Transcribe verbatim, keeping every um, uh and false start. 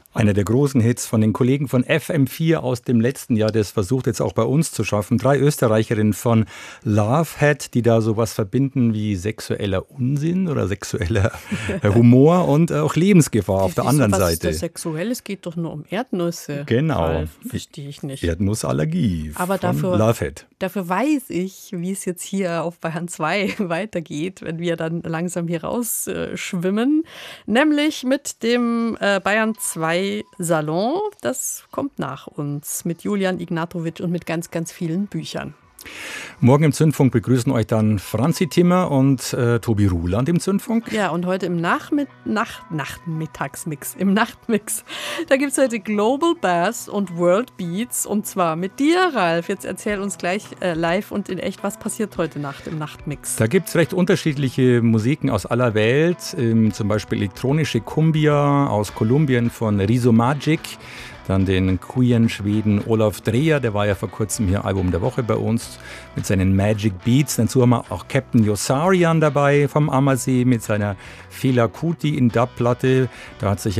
Einer der großen Hits von den Kollegen von F M vier aus dem letzten Jahr, das versucht jetzt auch bei uns zu schaffen. Drei Österreicherinnen von Lovehead, die da sowas verbinden wie sexueller Unsinn oder sexueller Humor und auch Lebensgefahr auf der anderen was Seite. Ist das sexuell? Es geht doch nur um Erdnüsse. Genau. Ralf, verstehe ich nicht. Erdnussallergie Aber von dafür, Lovehead. dafür weiß ich, wie es jetzt hier auf Bayern zwei weitergeht, wenn wir dann langsam hier rausschwimmen. Äh, Nämlich mit dem äh, Bayern zwei Salon. Das kommt nach uns mit Julian Ignatovic und mit ganz, ganz vielen Büchern. Morgen im Zündfunk begrüßen euch dann Franzi Timmer und äh, Tobi Ruland im Zündfunk. Ja, und heute im Nachmitt Nacht Nachmittagsmix, im Nachtmix, da gibt es heute Global Bass und World Beats und zwar mit dir, Ralf. Jetzt erzähl uns gleich äh, live und in echt, was passiert heute Nacht im Nachtmix. Da gibt es recht unterschiedliche Musiken aus aller Welt, ähm, zum Beispiel elektronische Cumbia aus Kolumbien von Riso Magic. Dann den queeren Schweden Olaf Dreher, der war ja vor kurzem hier Album der Woche bei uns mit seinen Magic Beats. Dazu haben wir auch Captain Yossarian dabei vom Ammersee mit seiner Fela Kuti in Dub-Platte. Da hat sich